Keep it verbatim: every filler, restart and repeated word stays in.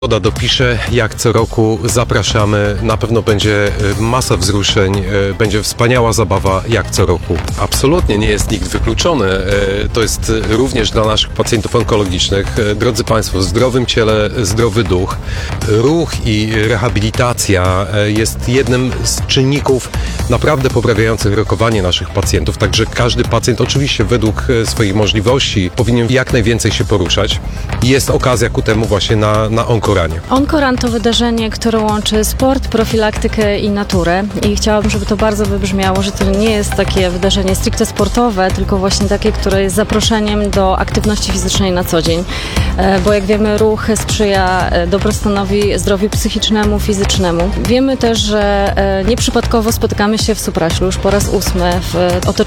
Woda dopisze, jak co roku zapraszamy, na pewno będzie masa wzruszeń, będzie wspaniała zabawa jak co roku. Absolutnie nie jest nikt wykluczony, to jest również dla naszych pacjentów onkologicznych. Drodzy Państwo, w zdrowym ciele zdrowy duch. Ruch i rehabilitacja jest jednym z czynników naprawdę poprawiających rokowanie naszych pacjentów, także każdy pacjent oczywiście według swoich możliwości powinien jak najwięcej się poruszać. Jest okazja ku temu właśnie na, na onkologii. Onkoran to wydarzenie, które łączy sport, profilaktykę i naturę i chciałabym, żeby to bardzo wybrzmiało, że to nie jest takie wydarzenie stricte sportowe, tylko właśnie takie, które jest zaproszeniem do aktywności fizycznej na co dzień, bo jak wiemy, ruch sprzyja dobrostanowi, zdrowiu psychicznemu, fizycznemu. Wiemy też, że nieprzypadkowo spotykamy się w Supraślu już po raz ósmy w otoczeniu